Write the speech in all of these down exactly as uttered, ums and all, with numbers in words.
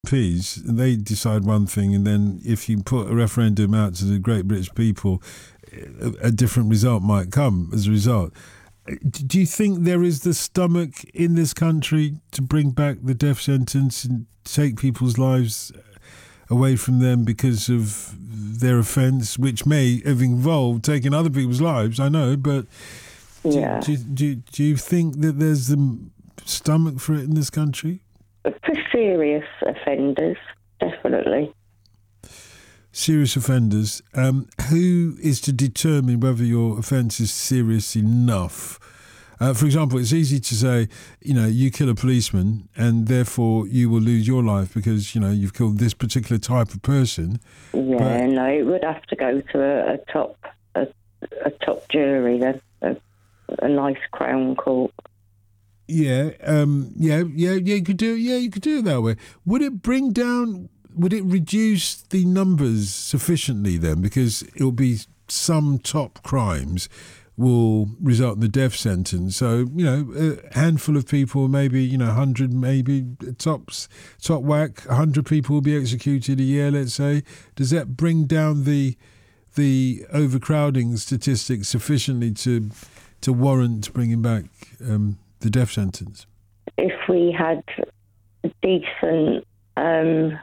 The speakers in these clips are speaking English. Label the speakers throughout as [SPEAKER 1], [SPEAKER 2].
[SPEAKER 1] Ps, and they decide one thing, and then if you put a referendum out to the great British people, a, a different result might come as a result. Do you think there is the stomach in this country to bring back the death sentence and take people's lives away from them because of their offence, which may have involved taking other people's lives, I know, but do,
[SPEAKER 2] yeah.
[SPEAKER 1] do, do, do you think that there's the stomach for it in this country?
[SPEAKER 2] For serious offenders, definitely.
[SPEAKER 1] Serious offenders. Um, who is to determine whether your offence is serious enough? Uh, for example, it's easy to say, you know, you kill a policeman and therefore you will lose your life because, you know, you've killed this particular type of person.
[SPEAKER 2] Yeah,
[SPEAKER 1] but,
[SPEAKER 2] no, it would have to go to a, a top a, a top jury then, a, a nice Crown Court.
[SPEAKER 1] Yeah, um, yeah, yeah, yeah. You could do, yeah, you could do it that way. Would it bring down? Would it reduce the numbers sufficiently then? Because it'll be some top crimes will result in the death sentence. So, you know, a handful of people, maybe, you know, one hundred, maybe tops, top whack, one hundred people will be executed a year, let's say. Does that bring down the the overcrowding statistics sufficiently to to warrant bringing back um, the death sentence?
[SPEAKER 2] If we had decent... Um,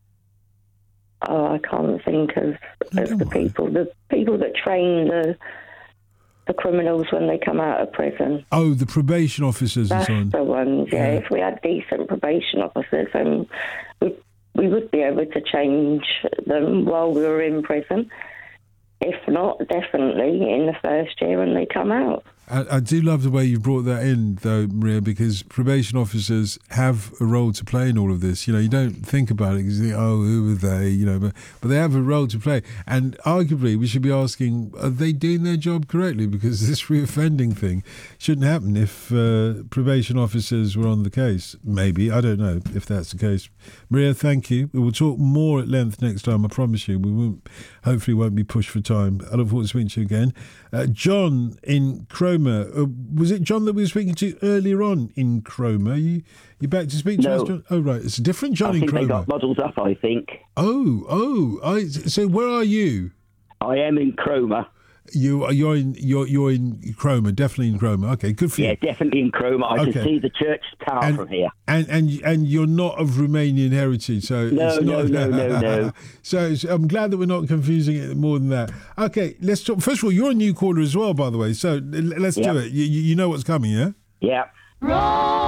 [SPEAKER 2] oh, I can't think of, of the people. The people that train the the criminals when they come out of prison.
[SPEAKER 1] Oh, the probation officers
[SPEAKER 2] That's
[SPEAKER 1] and so on.
[SPEAKER 2] the ones, yeah.
[SPEAKER 1] Yeah.
[SPEAKER 2] If we had decent probation officers, then we, we would be able to change them while we were in prison. If not, definitely in the first year when they come out.
[SPEAKER 1] I, I do love the way you brought that in, though, Maria, because probation officers have a role to play in all of this. You know, you don't think about it because you think, oh, who are they? You know, but, but they have a role to play. And arguably, we should be asking, are they doing their job correctly? Because this reoffending thing shouldn't happen if uh, probation officers were on the case. Maybe. I don't know if that's the case. Maria, thank you. We will talk more at length next time, I promise you. We won't, hopefully won't be pushed for time. I look forward to speaking to you again. Uh, John in Cromer. Uh, was it John that we were speaking to earlier on in Cromer? You you back to speak to
[SPEAKER 3] no.
[SPEAKER 1] us, John? Oh, right. It's a different John
[SPEAKER 3] I
[SPEAKER 1] in
[SPEAKER 3] think
[SPEAKER 1] Cromer.
[SPEAKER 3] they got modelled up, I think.
[SPEAKER 1] Oh, oh. I, so where are you?
[SPEAKER 3] I am in Cromer.
[SPEAKER 1] You you're in you're you're in Cromer, definitely in Cromer. Okay, good for you.
[SPEAKER 3] Yeah, definitely in Cromer. I
[SPEAKER 1] Okay.
[SPEAKER 3] can see the church tower
[SPEAKER 1] And-
[SPEAKER 3] from here.
[SPEAKER 1] And and and you're not of Romanian heritage, so
[SPEAKER 3] No,
[SPEAKER 1] it's
[SPEAKER 3] no,
[SPEAKER 1] not,
[SPEAKER 3] no, no, no.
[SPEAKER 1] So it's, I'm glad that we're not confusing it more than that. Okay, let's talk. First of all, you're a new caller as well, by the way. So l- let's
[SPEAKER 3] Yeah.
[SPEAKER 1] do it. You, you you know what's coming, yeah?
[SPEAKER 3] Yeah.